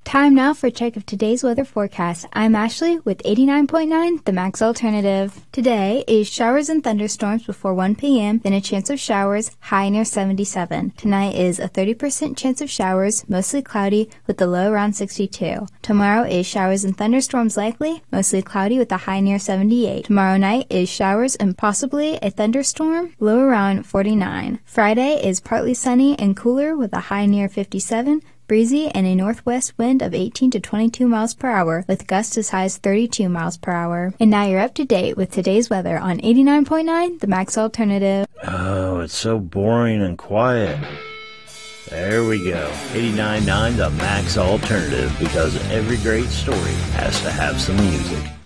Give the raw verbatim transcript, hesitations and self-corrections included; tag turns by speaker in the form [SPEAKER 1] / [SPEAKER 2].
[SPEAKER 1] Time now for a check of today's weather forecast. I'm Ashley with eighty-nine point nine, The Max Alternative. Today is showers and thunderstorms before one p.m., then a chance of showers, high near seventy-seven. Tonight is a thirty percent chance of showers, mostly cloudy, with the low around sixty-two. Tomorrow is showers and thunderstorms likely, mostly cloudy with a high near seventy-eight. Tomorrow night is showers and possibly a thunderstorm, low around forty-nine. Friday is partly sunny and cooler with a high near fifty-seven. Breezy and a northwest wind of eighteen to twenty-two miles per hour with gusts as high as thirty-two miles per hour. And now you're up to date with today's weather on eighty-nine point nine, The Max Alternative.
[SPEAKER 2] Oh, it's so boring and quiet. There we go. eighty-nine point nine, The Max Alternative, because every great story has to have some music.